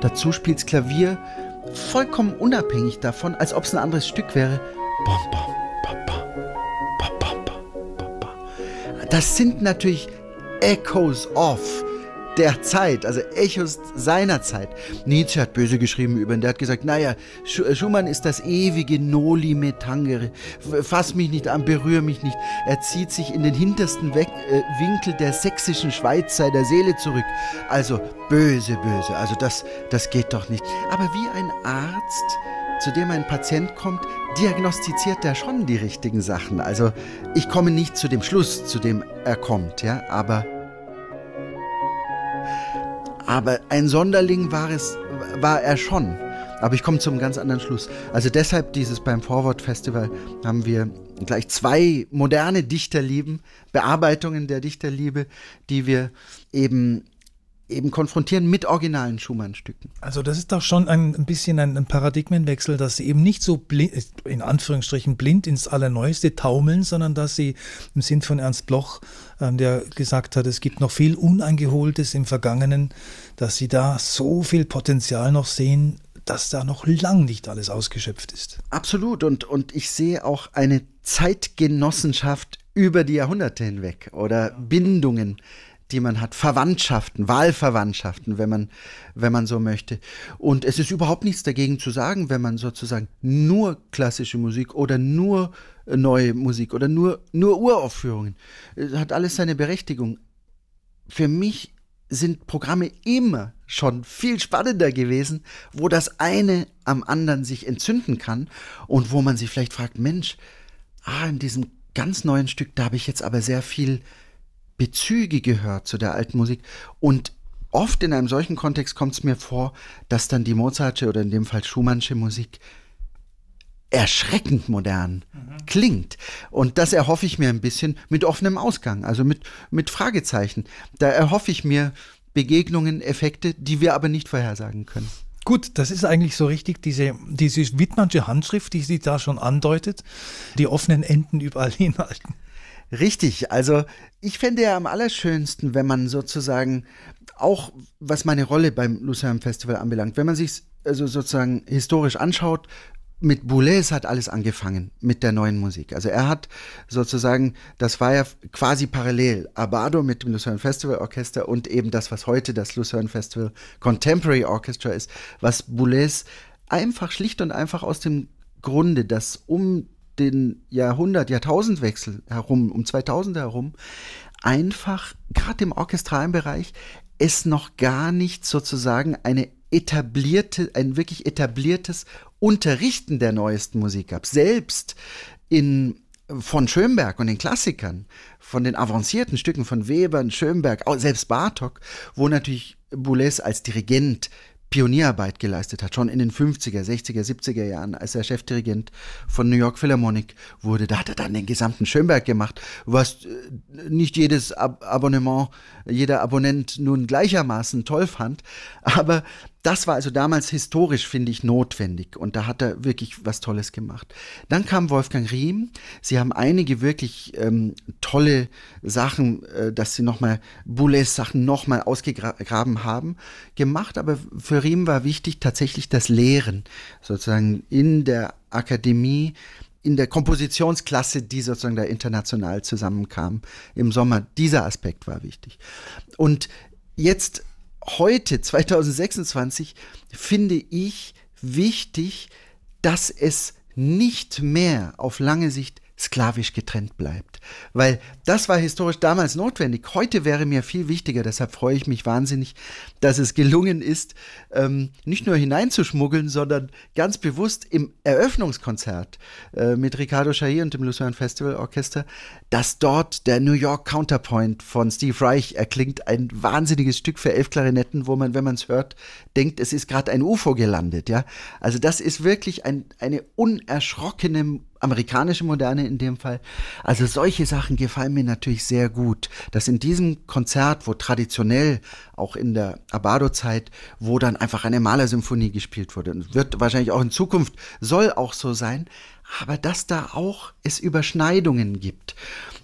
dazu spielt's Klavier vollkommen unabhängig davon, als ob es ein anderes Stück wäre. Bom, bom, ba, ba, ba, ba, ba, ba, ba. Das sind natürlich Echoes of der Zeit, also Echos seiner Zeit. Nietzsche hat böse geschrieben über ihn, der hat gesagt, naja, Schumann ist das ewige Noli me tangere, fass mich nicht an, berühre mich nicht. Er zieht sich in den hintersten Winkel der sächsischen Schweiz seiner Seele zurück. Also böse, böse, also das geht doch nicht. Aber wie ein Arzt, zu dem ein Patient kommt, diagnostiziert er schon die richtigen Sachen. Also ich komme nicht zu dem Schluss, zu dem er kommt, ja, aber ein Sonderling war er schon. Aber ich komme zum ganz anderen Schluss. Also deshalb beim Forward Festival haben wir gleich 2 moderne Dichterlieben, Bearbeitungen der Dichterliebe, die wir eben konfrontieren mit originalen Schumann-Stücken. Also das ist doch schon ein bisschen ein Paradigmenwechsel, dass sie eben nicht so in Anführungsstrichen blind ins Allerneueste taumeln, sondern dass sie im Sinn von Ernst Bloch, der gesagt hat, es gibt noch viel Uneingeholtes im Vergangenen, dass sie da so viel Potenzial noch sehen, dass da noch lang nicht alles ausgeschöpft ist. Absolut. Und ich sehe auch eine Zeitgenossenschaft über die Jahrhunderte hinweg oder Bindungen, die man hat, Verwandtschaften, Wahlverwandtschaften, wenn man so möchte. Und es ist überhaupt nichts dagegen zu sagen, wenn man sozusagen nur klassische Musik oder nur neue Musik oder nur Uraufführungen, hat alles seine Berechtigung. Für mich sind Programme immer schon viel spannender gewesen, wo das eine am anderen sich entzünden kann und wo man sich vielleicht fragt, Mensch, in diesem ganz neuen Stück, da habe ich jetzt aber sehr viel Bezüge gehört zu der alten Musik. Und oft in einem solchen Kontext kommt es mir vor, dass dann die Mozartsche oder in dem Fall Schumannsche Musik erschreckend modern klingt. Und das erhoffe ich mir ein bisschen mit offenem Ausgang, also mit Fragezeichen. Da erhoffe ich mir Begegnungen, Effekte, die wir aber nicht vorhersagen können. Gut, das ist eigentlich so richtig, diese Wittmannsche Handschrift, die sie da schon andeutet, die offenen Enden überall hinhalten. Richtig, also ich fände ja am allerschönsten, wenn man sozusagen auch, was meine Rolle beim Lucerne Festival anbelangt, wenn man sich also sozusagen historisch anschaut, mit Boulez hat alles angefangen mit der neuen Musik. Also er hat sozusagen, das war ja quasi parallel, Abbado mit dem Lucerne Festival Orchester und eben das, was heute das Lucerne Festival Contemporary Orchestra ist, was Boulez einfach schlicht und einfach aus dem Grunde, dass um den Jahrtausendwechsel herum, um 2000 herum, einfach, gerade im orchestralen Bereich, es noch gar nicht sozusagen ein wirklich etabliertes Unterrichten der neuesten Musik gab. Selbst von Schönberg und den Klassikern, von den avancierten Stücken von Weber, Schönberg, auch selbst Bartók, wo natürlich Boulez als Dirigent Pionierarbeit geleistet hat, schon in den 50er, 60er, 70er Jahren, als er Chefdirigent von New York Philharmonic wurde. Da hat er dann den gesamten Schönberg gemacht, was nicht jedes jeder Abonnent nun gleichermaßen toll fand. Aber das war also damals historisch, finde ich, notwendig. Und da hat er wirklich was Tolles gemacht. Dann kam Wolfgang Riem. Sie haben einige wirklich tolle Sachen, dass sie Boulez Sachen nochmal ausgegraben haben, gemacht. Aber für Riem war wichtig tatsächlich das Lehren, sozusagen in der Akademie, in der Kompositionsklasse, die sozusagen da international zusammenkam im Sommer. Dieser Aspekt war wichtig. Und jetzt heute, 2026, finde ich wichtig, dass es nicht mehr auf lange Sicht sklavisch getrennt bleibt. Weil das war historisch damals notwendig. Heute wäre mir viel wichtiger, deshalb freue ich mich wahnsinnig, dass es gelungen ist, nicht nur hineinzuschmuggeln, sondern ganz bewusst im Eröffnungskonzert mit Ricardo Chailly und dem Lucerne Festival Orchester, dass dort der New York Counterpoint von Steve Reich erklingt, ein wahnsinniges Stück für 11 Klarinetten, wo man, wenn man es hört, denkt, es ist gerade ein UFO gelandet. Ja? Also das ist wirklich eine unerschrockene amerikanische Moderne in dem Fall. Also solche Sachen gefallen mir natürlich sehr gut, dass in diesem Konzert, wo traditionell auch in der Abbado-Zeit, wo dann einfach eine Malersymphonie gespielt wurde, und wird wahrscheinlich auch in Zukunft, soll auch so sein, aber dass da auch es Überschneidungen gibt.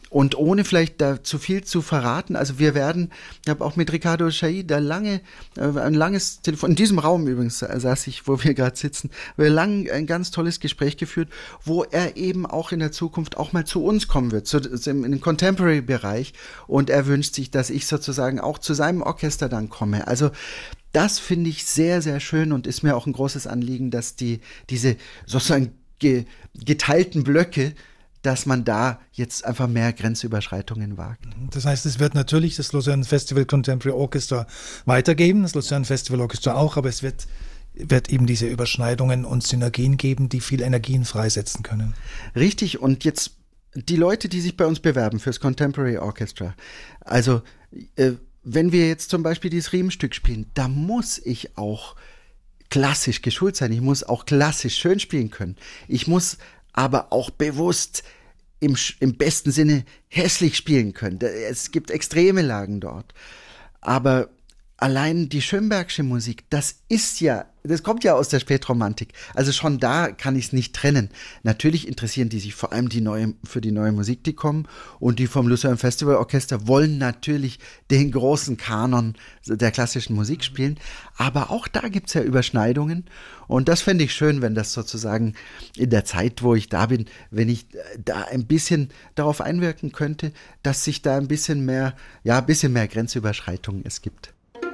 Und ohne vielleicht da zu viel zu verraten, also wir werden, ich habe auch mit Ricardo Chailly da lange, ein langes Telefon, in diesem Raum übrigens saß ich, wo wir gerade sitzen, wir lang ein ganz tolles Gespräch geführt, wo er eben auch in der Zukunft auch mal zu uns kommen wird, in den Contemporary-Bereich, und er wünscht sich, dass ich sozusagen auch zu seinem Orchester dann komme. Also das finde ich sehr, sehr schön und ist mir auch ein großes Anliegen, dass diese sozusagen geteilten Blöcke, dass man da jetzt einfach mehr Grenzüberschreitungen wagt. Das heißt, es wird natürlich das Lausanne Festival Contemporary Orchestra weitergeben, das Lausanne Festival Orchestra auch, aber es wird eben diese Überschneidungen und Synergien geben, die viel Energien freisetzen können. Richtig, und jetzt die Leute, die sich bei uns bewerben fürs Contemporary Orchestra, also wenn wir jetzt zum Beispiel dieses Riemenstück spielen, da muss ich auch klassisch geschult sein, ich muss auch klassisch schön spielen können, ich muss aber auch bewusst im besten Sinne hässlich spielen können. Es gibt extreme Lagen dort. Aber allein die Schönbergsche Musik, das kommt ja aus der Spätromantik. Also schon da kann ich es nicht trennen. Natürlich interessieren die sich vor allem für die neue Musik, die kommen. Und die vom Lucerne Festival Orchester wollen natürlich den großen Kanon der klassischen Musik spielen. Aber auch da gibt es ja Überschneidungen. Und das fände ich schön, wenn das sozusagen in der Zeit, wo ich da bin, wenn ich da ein bisschen darauf einwirken könnte, dass sich da ein bisschen mehr Grenzüberschreitungen es gibt.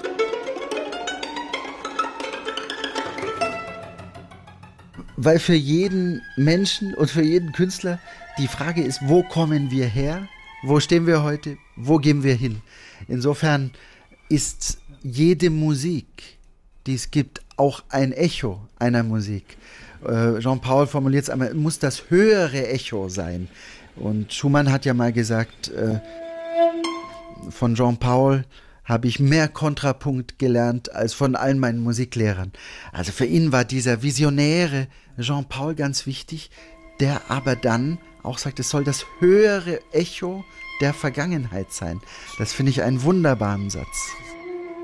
Weil für jeden Menschen und für jeden Künstler die Frage ist, wo kommen wir her? Wo stehen wir heute? Wo gehen wir hin? Insofern ist jede Musik, die es gibt, auch ein Echo einer Musik. Jean-Paul formuliert es einmal, muss das höhere Echo sein. Und Schumann hat ja mal gesagt, von Jean-Paul habe ich mehr Kontrapunkt gelernt als von allen meinen Musiklehrern. Also für ihn war dieser visionäre Jean-Paul ganz wichtig, der aber dann auch sagt, es soll das höhere Echo der Vergangenheit sein. Das finde ich einen wunderbaren Satz.